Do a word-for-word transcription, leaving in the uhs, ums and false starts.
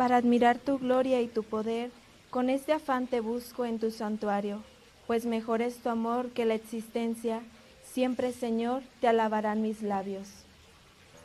Para admirar tu gloria y tu poder, con este afán te busco en tu santuario, pues mejor es tu amor que la existencia, siempre, Señor, te alabarán mis labios.